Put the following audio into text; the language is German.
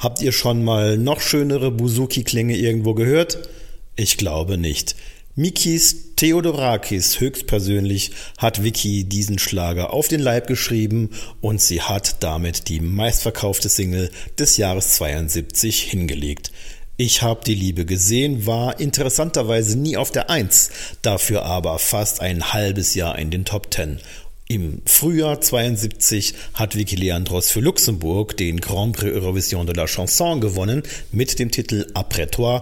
Habt ihr schon mal noch schönere Bouzouki-Klänge irgendwo gehört? Ich glaube nicht. Mikis Theodorakis höchstpersönlich hat Vicky diesen Schlager auf den Leib geschrieben und sie hat damit die meistverkaufte Single des Jahres 72 hingelegt. Ich hab die Liebe gesehen war interessanterweise nie auf der 1, dafür aber fast ein halbes Jahr in den Top 10. Im Frühjahr 72 hat Vicky Leandros für Luxemburg den Grand Prix Eurovision de la Chanson gewonnen mit dem Titel Après toi